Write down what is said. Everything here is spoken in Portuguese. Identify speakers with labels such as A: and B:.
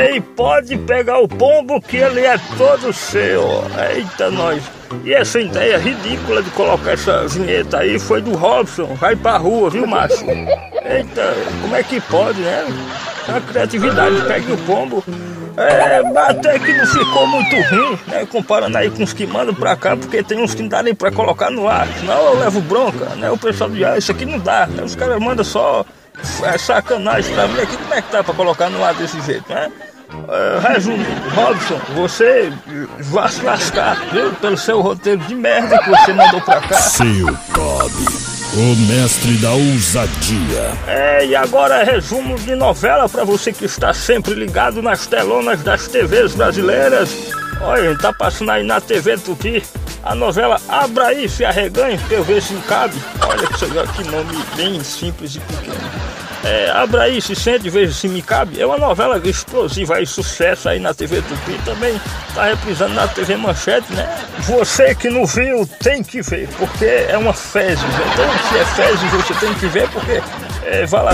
A: Ei, pode pegar o pombo que ele é todo seu. Eita, nós. E essa ideia ridícula de colocar essa vinheta aí foi do Robson. Vai pra rua, viu, macho? Eita, como é que pode, né? A criatividade, pegue o pombo. Até que não ficou muito ruim, né? Comparando aí com os que mandam pra cá, porque tem uns que não dá nem pra colocar no ar. Senão eu levo bronca, né? O pessoal diz, isso aqui não dá, né? Os caras mandam só sacanagem pra mim aqui, como é que dá pra colocar no ar desse jeito, né? Resumindo, Robson, você vai se lascar, viu? Pelo seu roteiro de merda que você mandou pra cá.
B: Seu Toby, o mestre da ousadia.
A: E agora resumo de novela pra você que está sempre ligado nas telonas das TVs brasileiras. Olha, tá passando aí na TV Tupi a novela Abraíce Arreganho, que eu vejo se cabe. Olha que nome bem simples e pequeno. Abraíce Sente, veja se me cabe. É uma novela explosiva aí, sucesso aí na TV Tupi. Também tá reprisando na TV Manchete, né? Você que não viu, tem que ver, porque é uma fezes. Então, se é fezes, você tem que ver, porque vai lá.